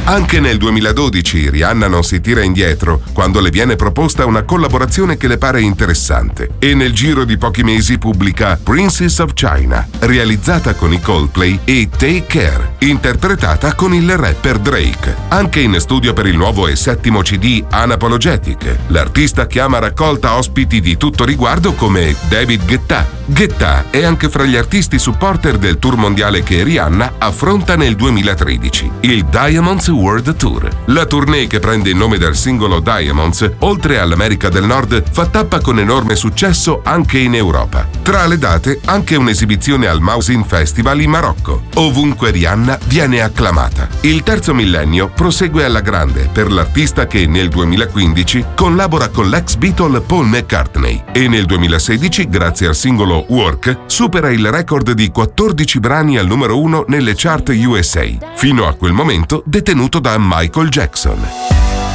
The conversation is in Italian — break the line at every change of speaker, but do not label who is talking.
Anche nel 2012 Rihanna non si tira indietro quando le viene proposta una collaborazione che le pare interessante e nel giro di pochi mesi pubblica Princess of China, realizzata con i Coldplay, e Take Care, interpretata con il rapper Drake. Anche in studio per il nuovo e settimo CD Unapologetic, l'artista chiama a raccolta ospiti di tutto riguardo come David Guetta. Guetta è anche fra gli artisti supporter del tour mondiale che Rihanna affronta nel 2013, il Diamonds World Tour. La tournée, che prende il nome dal singolo Diamonds, oltre all'America del Nord, fa tappa con enorme successo anche in Europa. Tra le date anche un'esibizione al Mausin Festival in Marocco. Ovunque Rihanna viene acclamata. Il terzo millennio prosegue alla grande per l'artista che nel 2015 collabora con l'ex Beatle Paul McCartney e nel 2016, grazie al singolo Work, supera il record di 14 brani al numero 1 nelle chart USA, fino a quel momento detenuto da Michael Jackson.